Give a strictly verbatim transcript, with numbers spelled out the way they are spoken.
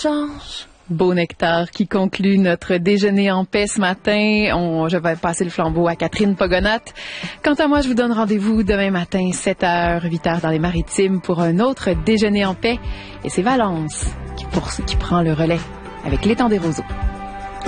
change. Beau nectar qui conclut notre déjeuner en paix ce matin. On, je vais passer le flambeau à Catherine Pogonatte. Quant à moi, je vous donne rendez-vous demain matin, sept heures, huit heures dans les Maritimes pour un autre déjeuner en paix. Et c'est Valence qui, pour, qui prend le relais avec l'étang des roseaux.